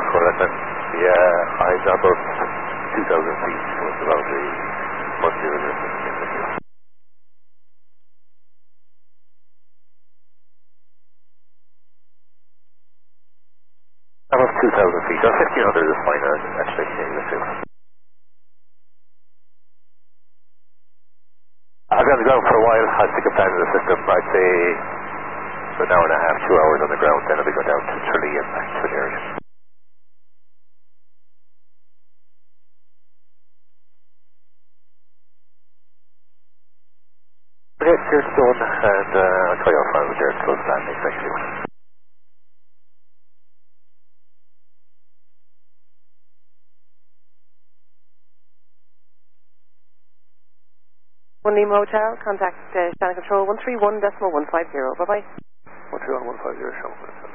correct. Yeah, I got about 2,000 feet was about the monthly resistance. About 2,000 feet, or 1,500 is fine, actually, yeah, you I've been on the ground for a while. I'll take a plan of the system. I'd say for an hour and a half, 2 hours on the ground, then I'll be going down to Tralee and back to the area. Okay, here's Stone, and I'll try out files here, close landing, actually. One Lima Hotel, contact Shannon Control 131.150. Bye bye. 131.150, Shannon.